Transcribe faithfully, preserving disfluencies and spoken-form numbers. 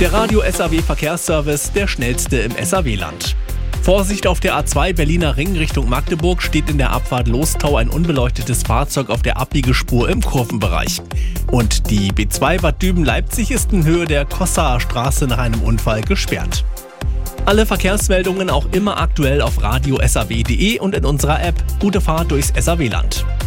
Der Radio S A W Verkehrsservice, der schnellste im S A W-Land. Vorsicht auf der A zwei Berliner Ring Richtung Magdeburg, steht in der Abfahrt Lostau ein unbeleuchtetes Fahrzeug auf der Abbiegespur im Kurvenbereich. Und die B zwei Bad Düben-Leipzig ist in Höhe der Kossaer Straße nach einem Unfall gesperrt. Alle Verkehrsmeldungen auch immer aktuell auf radio s a w punkt d e und in unserer App. Gute Fahrt durchs S A W-Land.